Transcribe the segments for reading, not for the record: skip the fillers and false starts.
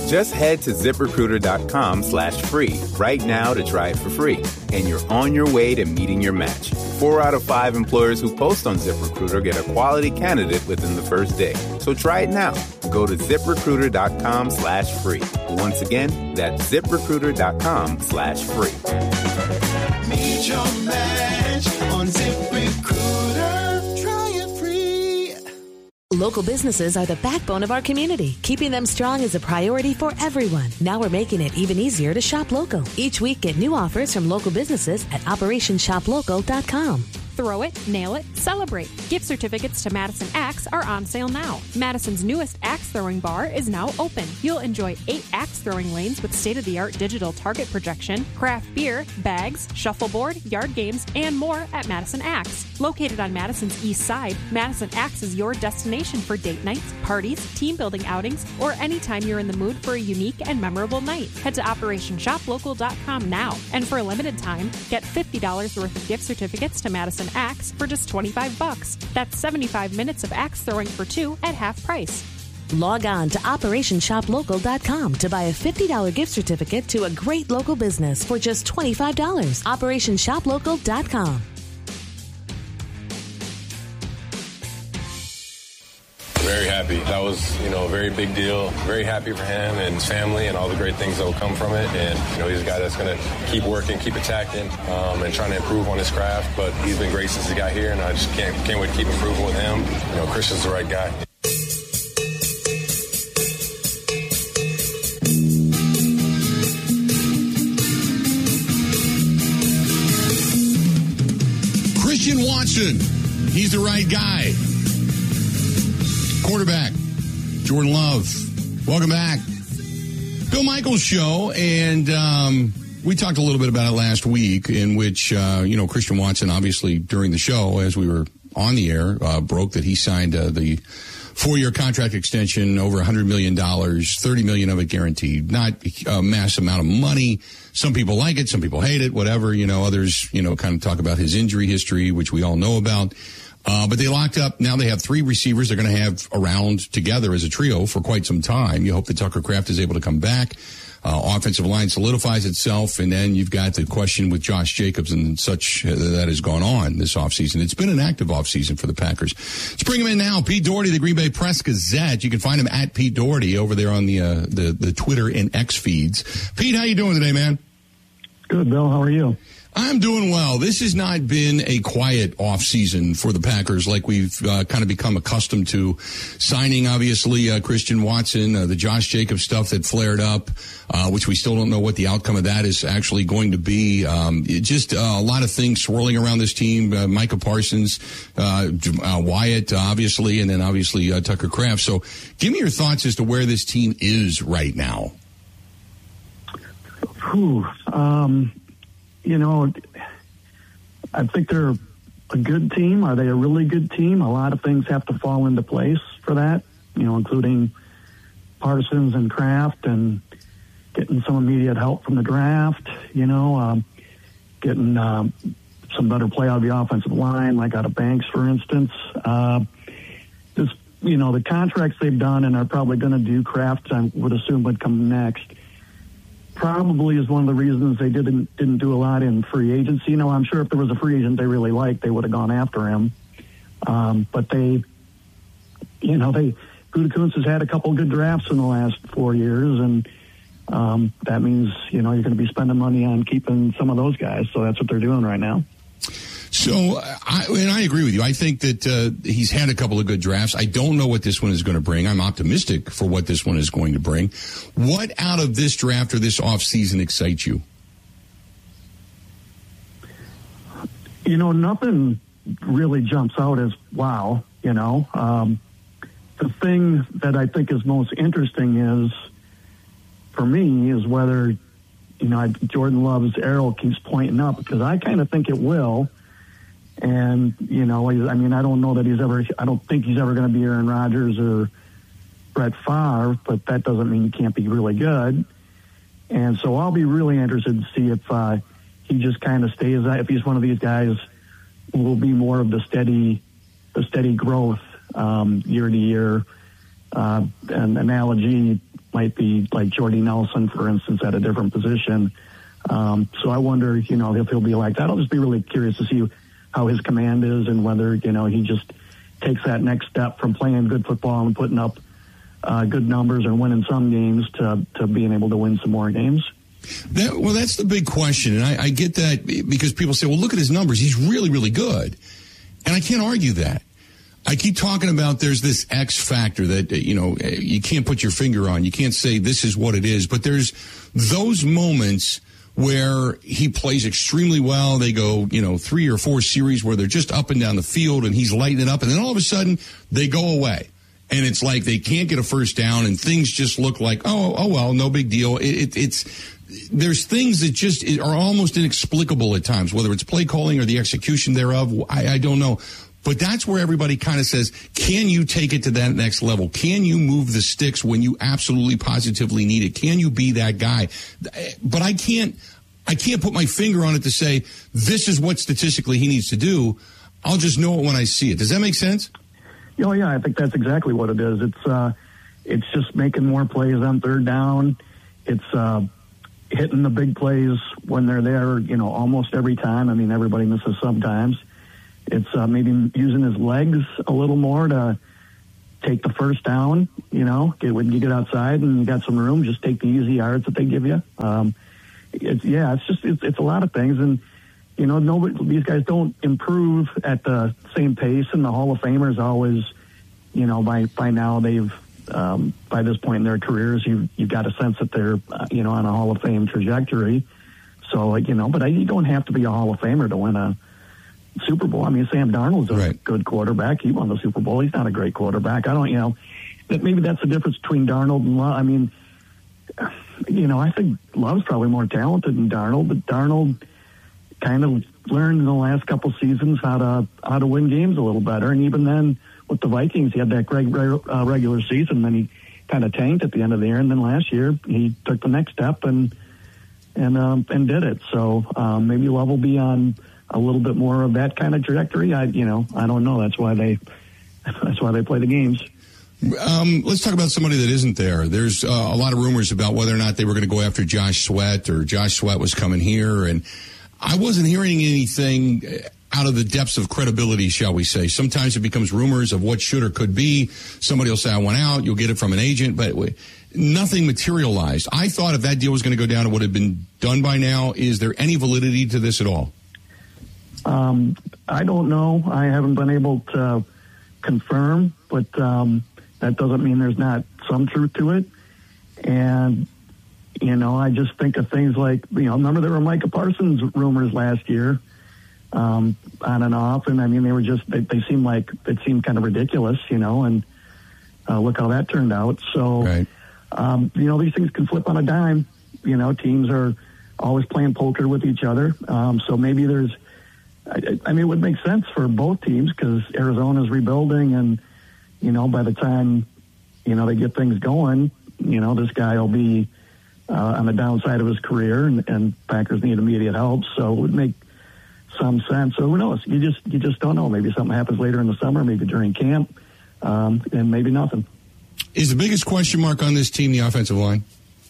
Just head to ZipRecruiter.com/free right now to try it for free. And you're on your way to meeting your match. 4 out of 5 employers who post on ZipRecruiter get a quality candidate within the first day. So try it now. Go to ZipRecruiter.com/free. Once again, that's ZipRecruiter.com/free. Meet your match on ZipRecruiter. Try it free. Local businesses are the backbone of our community. Keeping them strong is a priority for everyone. Now we're making it even easier to shop local. Each week, get new offers from local businesses at OperationShopLocal.com. Throw it, nail it, celebrate. Gift certificates to Madison Axe are on sale now. Madison's newest axe throwing bar is now open. You'll enjoy 8 axe throwing lanes with state-of-the-art digital target projection, craft beer, bags, shuffleboard, yard games, and more at Madison Axe. Located on Madison's east side, Madison Axe is your destination for date nights, parties, team building outings, or anytime you're in the mood for a unique and memorable night. Head to OperationShopLocal.com now, and for a limited time, get $50 worth of gift certificates to Madison Axe for just $25. That's 75 minutes of axe throwing for 2 at half price. Log on to OperationShopLocal.com to buy a $50 gift certificate to a great local business for just $25. OperationShopLocal.com. Very happy. That was, a very big deal. Very happy for him and his family and all the great things that will come from it. And, he's a guy that's going to keep working, keep attacking, and trying to improve on his craft. But he's been great since he got here, and I just can't wait to keep improving with him. Christian's the right guy. Christian Watson, he's the right guy. Quarterback, Jordan Love. Welcome back. Bill Michaels Show, and we talked a little bit about it last week, in which, Christian Watson, obviously, during the show, as we were on the air, broke that he signed the 4-year contract extension, over $100 million, $30 million of it guaranteed. Not a mass amount of money. Some people like it, some people hate it, whatever. Others, kind of talk about his injury history, which we all know about. But they locked up. Now they have 3 receivers they're going to have around together as a trio for quite some time. You hope that Tucker Kraft is able to come back. Offensive line solidifies itself. And then you've got the question with Josh Jacobs and such that has gone on this offseason. It's been an active offseason for the Packers. Let's bring him in now. Pete Doherty, the Green Bay Press Gazette. You can find him at Pete Doherty over there on the Twitter and X feeds. Pete, how you doing today, man? Good, Bill. How are you? I'm doing well. This has not been a quiet offseason for the Packers like we've kind of become accustomed to. Signing, obviously, Christian Watson, the Josh Jacobs stuff that flared up, which we still don't know what the outcome of that is actually going to be. Just a lot of things swirling around this team. Micah Parsons, Wyatt, obviously, and then obviously Tucker Kraft. So give me your thoughts as to where this team is right now. I think they're a good team. Are they a really good team? A lot of things have to fall into place for that, including Parsons and Kraft and getting some immediate help from the draft, getting some better play out of the offensive line, like out of Banks, for instance. The contracts they've done and are probably going to do, Kraft, I would assume, would come next. Probably is one of the reasons they didn't do a lot in free agency. I'm sure if there was a free agent they really liked, they would have gone after him. But Gutekunst has had a couple good drafts in the last 4 years, and that means, you're going to be spending money on keeping some of those guys. So that's what they're doing right now. So, I agree with you. I think that he's had a couple of good drafts. I don't know what this one is going to bring. I'm optimistic for what this one is going to bring. What out of this draft or this offseason excites you? Nothing really jumps out as wow, The thing that I think is most interesting is, for me, is whether, Jordan Love's arrow keeps pointing up, because I kind of think it will. And, I don't know that I don't think he's ever going to be Aaron Rodgers or Brett Favre, but that doesn't mean he can't be really good. And so I'll be really interested to see if he just kind of stays, if he's one of these guys who will be more of the steady growth year to year. An analogy, might be like Jordy Nelson, for instance, at a different position. So I wonder, if he'll be like that. I'll just be really curious to see how his command is and whether, he just takes that next step from playing good football and putting up good numbers and winning some games to being able to win some more games. That's the big question. And I get that because people say, well, look at his numbers. He's really, really good. And I can't argue that. I keep talking about there's this X factor that, you can't put your finger on. You can't say this is what it is. But there's those moments where he plays extremely well. They go, 3 or 4 series where they're just up and down the field and he's lighting it up. And then all of a sudden they go away. And it's like they can't get a first down and things just look like, oh well, no big deal. There's things that just are almost inexplicable at times, whether it's play calling or the execution thereof. I don't know. But that's where everybody kind of says, can you take it to that next level? Can you move the sticks when you absolutely positively need it? Can you be that guy? But I can't put my finger on it to say, this is what statistically he needs to do. I'll just know it when I see it. Does that make sense? Oh, yeah, I think that's exactly what it is. It's just making more plays on third down. It's hitting the big plays when they're there, almost every time. I mean, everybody misses sometimes. It's maybe using his legs a little more to take the first down, when you get outside and you got some room, just take the easy yards that they give you. It's a lot of things. And, these guys don't improve at the same pace, and the Hall of Famers always, by now they've, by this point in their careers, you've got a sense that they're, on a Hall of Fame trajectory. So, but you don't have to be a Hall of Famer to win a Super Bowl. I mean, Sam Darnold's a good quarterback. He won the Super Bowl. He's not a great quarterback. Maybe that's the difference between Darnold and Love. I mean, I think Love's probably more talented than Darnold, but Darnold kind of learned in the last couple seasons how to win games a little better. And even then, with the Vikings, he had that great regular season. Then he kind of tanked at the end of the year. And then last year, he took the next step and did it. So maybe Love will be on a little bit more of that kind of trajectory. I don't know. That's why they play the games. Let's talk about somebody that isn't there. There's a lot of rumors about whether or not they were going to go after Josh Sweat or Josh Sweat was coming here. And I wasn't hearing anything out of the depths of credibility, shall we say. Sometimes it becomes rumors of what should or could be. Somebody will say, I want out. You'll get it from an agent. But nothing materialized. I thought if that deal was going to go down, it would have been done by now. Is there any validity to this at all? I don't know. I haven't been able to confirm, but that doesn't mean there's not some truth to it. And, I just think of things like, remember there were Micah Parsons rumors last year on and off. And, I mean, they were just, they seemed kind of ridiculous, and look how that turned out. So, right. These things can flip on a dime. Teams are always playing poker with each other. So maybe there's, I mean, it would make sense for both teams because Arizona's rebuilding and, by the time, they get things going, this guy will be on the downside of his career and Packers need immediate help. So it would make some sense. So who knows? You just don't know. Maybe something happens later in the summer, maybe during camp, and maybe nothing. Is the biggest question mark on this team the offensive line?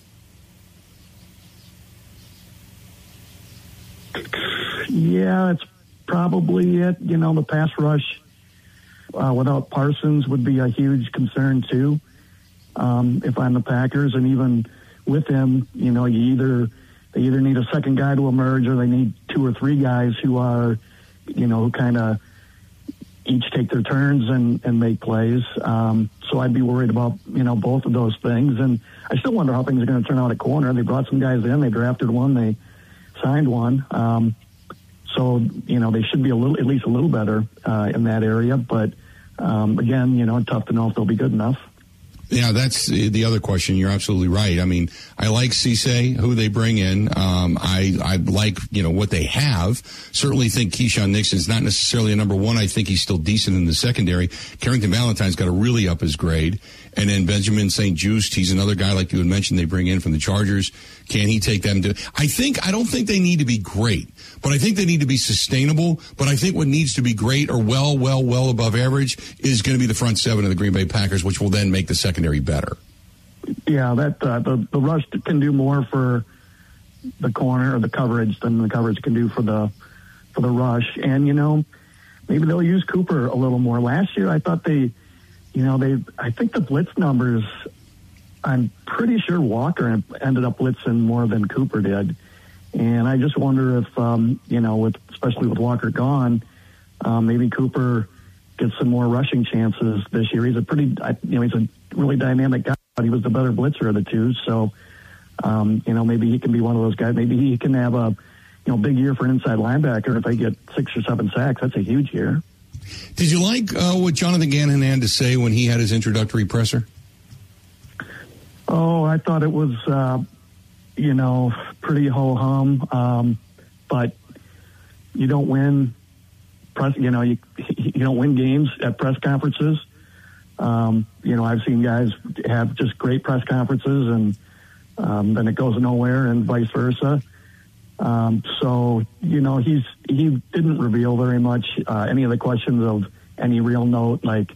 Yeah, it's probably it. The pass rush without Parsons would be a huge concern too. If I'm the Packers, and even with him, they either need a second guy to emerge, or they need 2 or 3 guys who are, who kind of each take their turns and make plays. So I'd be worried about both of those things, and I still wonder how things are going to turn out at corner. They brought some guys in, they drafted one, they signed one. So, they should be at least a little better in that area. But, again, tough to know if they'll be good enough. Yeah, that's the other question. You're absolutely right. I mean, I like Cisse, who they bring in. I like, what they have. Certainly think Keyshawn Nixon's not necessarily a number one. I think he's still decent in the secondary. Carrington Valentine's got to really up his grade. And then Benjamin St. Juste, he's another guy like you had mentioned they bring in from the Chargers. Can he take them to... I don't think they need to be great, but I think they need to be sustainable. But I think what needs to be great or well above average is going to be the front seven of the Green Bay Packers, which will then make the secondary better. Yeah, that the rush can do more for the corner or the coverage than the coverage can do for the rush. And maybe they'll use Cooper a little more. Last year, I thought I think the blitz numbers, I'm pretty sure Walker ended up blitzing more than Cooper did. And I just wonder if, especially with Walker gone, maybe Cooper gets some more rushing chances this year. He's a he's a really dynamic guy, but he was the better blitzer of the two. So, maybe he can be one of those guys. Maybe he can have a, big year for an inside linebacker. If they get 6 or 7 sacks, that's a huge year. Did you like what Jonathan Gannon had to say when he had his introductory presser? Oh, I thought it was, pretty ho-hum. But you don't win you don't win games at press conferences. I've seen guys have just great press conferences and then it goes nowhere and vice versa. So he didn't reveal very much any of the questions of any real note, like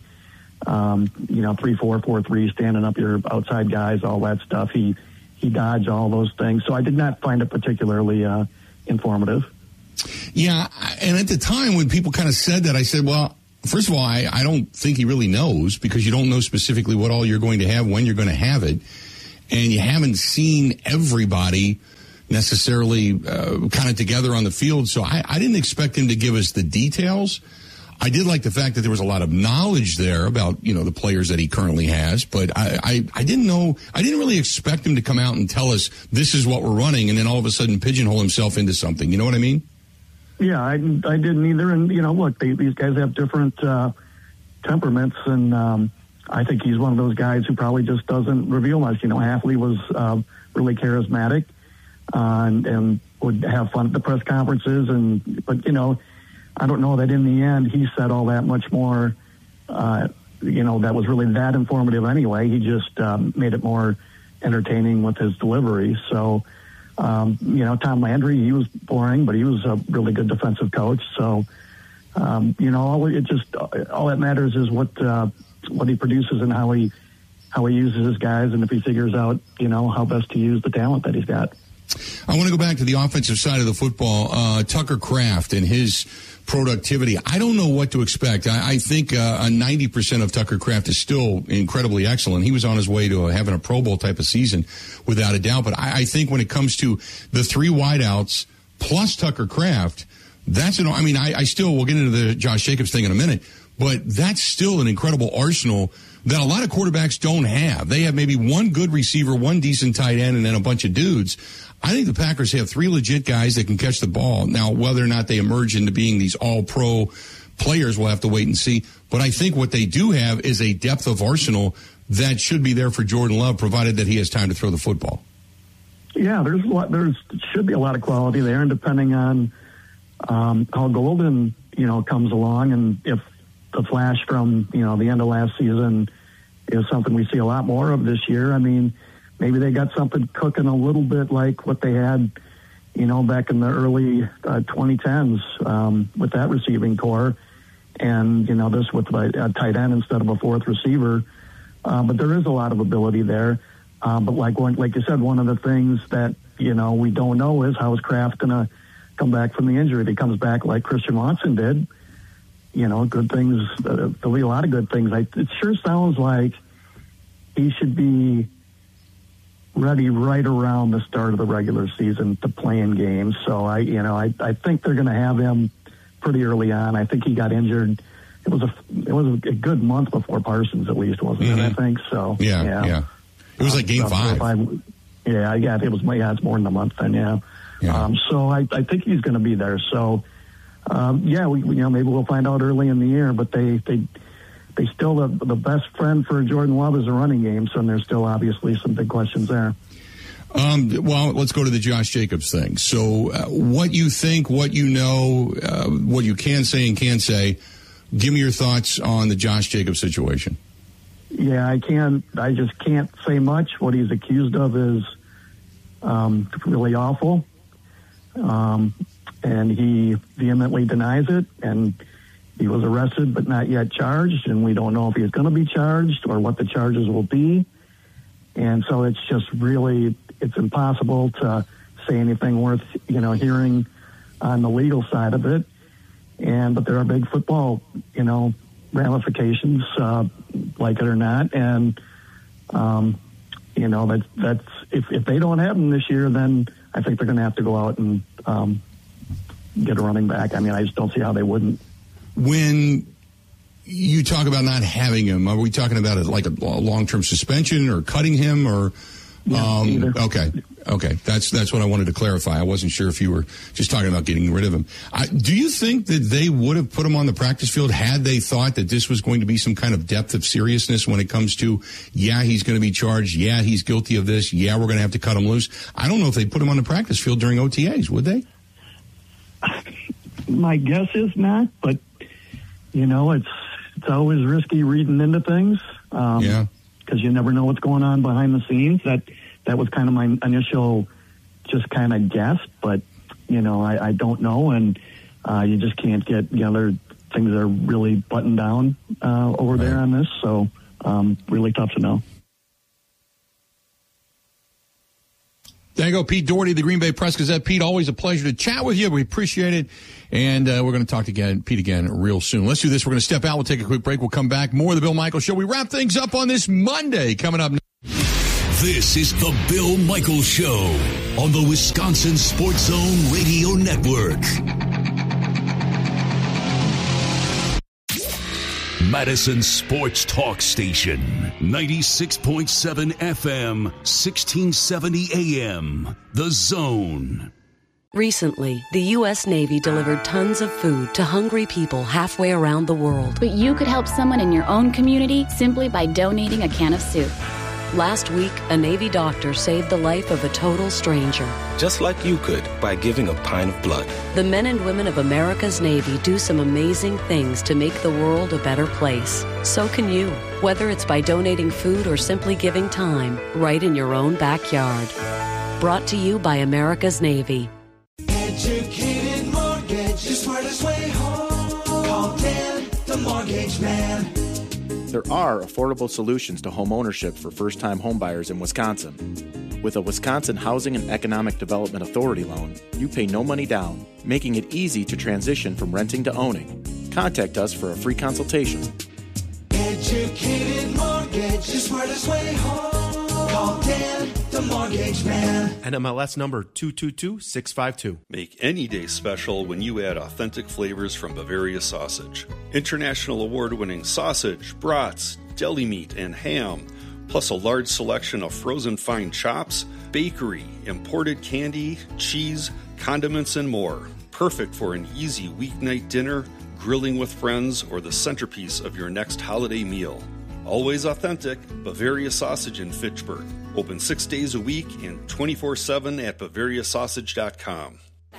3-4, 4-3, standing up your outside guys, all that stuff. He dodged all those things. So I did not find it particularly informative. Yeah, and at the time when people kind of said that, I said, well, first of all, I don't think he really knows, because you don't know specifically what all you're going to have, when you're going to have it, and you haven't seen everybody necessarily kind of together on the field. So I didn't expect him to give us the details. I did like the fact that there was a lot of knowledge there about, the players that he currently has, but I didn't know, I didn't really expect him to come out and tell us this is what we're running and then all of a sudden pigeonhole himself into something. You know what I mean? Yeah, I didn't either. And, look, these guys have different temperaments, and I think he's one of those guys who probably just doesn't reveal much. Hafley was really charismatic and would have fun at the press conferences. But I don't know that in the end he said all that much more, that was really that informative anyway. He just made it more entertaining with his delivery. So, Tom Landry, he was boring, but he was a really good defensive coach. So, all that matters is what he produces and how he uses his guys, and if he figures out, how best to use the talent that he's got. I want to go back to the offensive side of the football. Tucker Kraft and his productivity. I don't know what to expect. I think 90% of Tucker Kraft is still incredibly excellent. He was on his way to having a Pro Bowl type of season, without a doubt. But I think when it comes to the 3 wideouts plus Tucker Kraft, I still, we'll get into the Josh Jacobs thing in a minute, but that's still an incredible arsenal that a lot of quarterbacks don't have. They have maybe one good receiver, one decent tight end, and then a bunch of dudes. I think the Packers have 3 legit guys that can catch the ball. Now, whether or not they emerge into being these all-pro players, we'll have to wait and see. But I think what they do have is a depth of arsenal that should be there for Jordan Love, provided that he has time to throw the football. Yeah, there should be a lot of quality there, and depending on how Golden, comes along, and if the flash from, the end of last season is something we see a lot more of this year. I mean, maybe they got something cooking a little bit like what they had, back in the early 2010s with that receiving core, and, this with a tight end instead of a 4th receiver. But there is a lot of ability there. But like you said, one of the things that, we don't know is how is Kraft going to come back from the injury. If he comes back like Christian Watson did, good things, there'll be a lot of good things. It sure sounds like he should be ready right around the start of the regular season to play in games. So I think they're going to have him pretty early on. I think he got injured. It was a good month before Parsons, at least, wasn't it? I think so. Yeah. It was like game 5. Yeah, it was. Yeah, it's more than a month then. Yeah. So I think he's going to be there. So. Maybe we'll find out early in the year, but they still the best friend for Jordan Love is a running game, so there's still obviously some big questions there. Well, let's go to the Josh Jacobs thing. So what you think, what you know, what you can say and can't say, give me your thoughts on the Josh Jacobs situation. Yeah, I just can't say much. What he's accused of is really awful. And he vehemently denies it, and he was arrested but not yet charged, and we don't know if he's going to be charged or what the charges will be. And so it's just really, it's impossible to say anything worth, hearing on the legal side of it. But there are big football, ramifications, like it or not. And, that's if they don't have them this year, then I think they're going to have to go out and get a running back. I mean, I just don't see how they wouldn't. When you talk about not having him, are we talking about a long-term suspension or cutting him or? Either. Okay. That's what I wanted to clarify. I wasn't sure if you were just talking about getting rid of him. Do you think that they would have put him on the practice field had they thought that this was going to be some kind of depth of seriousness when it comes to, he's going to be charged. Yeah, he's guilty of this. Yeah, we're going to have to cut him loose. I don't know if they put him on the practice field during OTAs, would they? My guess is not, but it's always risky reading into things. Because you never know what's going on behind the scenes. That was kind of my initial just kind of guess, but, I don't know, and you just can't get, things are really buttoned down over there on this, so really tough to know. There you go, Pete Doherty, the Green Bay Press-Gazette. Pete, always a pleasure to chat with you. We appreciate it. And we're going to talk to Pete again real soon. Let's do this. We're going to step out. We'll take a quick break. We'll come back. More of the Bill Michaels Show. We wrap things up on this Monday. Coming up. This is the Bill Michaels Show on the Wisconsin Sports Zone Radio Network. Madison Sports Talk Station, 96.7 FM, 1670 AM. The Zone. Recently, the U.S. Navy delivered tons of food to hungry people halfway around the world. But you could help someone in your own community simply by donating a can of soup. Last week, a Navy doctor saved the life of a total stranger. Just like you could by giving a pint of blood. The men and women of America's Navy do some amazing things to make the world a better place. So can you, whether it's by donating food or simply giving time, right in your own backyard. Brought to you by America's Navy. Educated Mortgage, the smartest way home. Call Dan, the Mortgage Man. There are affordable solutions to home ownership for first-time homebuyers in Wisconsin. With a Wisconsin Housing and Economic Development Authority loan, you pay no money down, making it easy to transition from renting to owning. Contact us for a free consultation. Educated Mortgage, the smartest way home. Call Dan, the Mortgage Man. NMLS number 222652. Make any day special when you add authentic flavors from Bavaria Sausage. International award-winning sausage, brats, deli meat, and ham, plus a large selection of frozen fine chops, bakery, imported candy, cheese, condiments, and more. Perfect for an easy weeknight dinner, grilling with friends, or the centerpiece of your next holiday meal. Always authentic, Bavaria Sausage in Fitchburg. Open 6 days a week and 24/7 at BavariaSausage.com.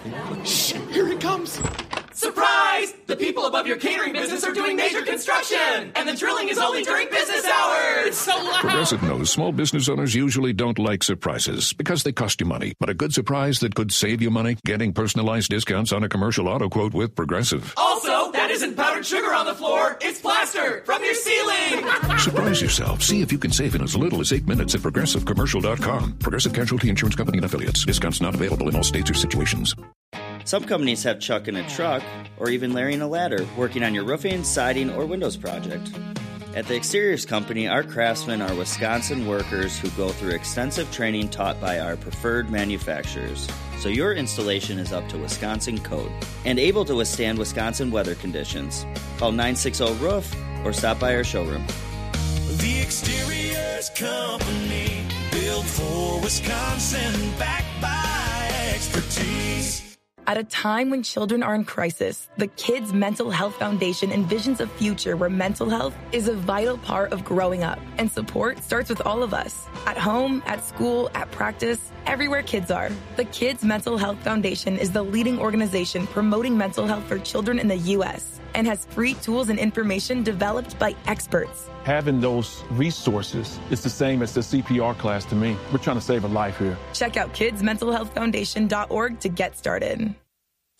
Shh, here it comes. Surprise! The people above your catering business are doing major construction, and the drilling is only during business hours. It's so loud. Progressive knows small business owners usually don't like surprises because they cost you money. But a good surprise that could save you money, getting personalized discounts on a commercial auto quote with Progressive. Also, that isn't powdered sugar on the floor. It's plaster from your ceiling. Surprise yourself. See if you can save in as little as 8 minutes at ProgressiveCommercial.com. Progressive Casualty Insurance Company and Affiliates. Discounts not available in all states or situations. Some companies have Chuck in a truck or even Larry in a ladder working on your roofing, siding, or windows project. At the Exteriors Company, our craftsmen are Wisconsin workers who go through extensive training taught by our preferred manufacturers. So your installation is up to Wisconsin code and able to withstand Wisconsin weather conditions. Call 960-ROOF or stop by our showroom. The Exteriors Company, built for Wisconsin, backed by expertise. At a time when children are in crisis, the Kids Mental Health Foundation envisions a future where mental health is a vital part of growing up, and support starts with all of us. At home, at school, at practice, everywhere kids are. The Kids Mental Health Foundation is the leading organization promoting mental health for children in the U.S. and has free tools and information developed by experts. Having those resources is the same as the CPR class to me. We're trying to save a life here. Check out kidsmentalhealthfoundation.org to get started.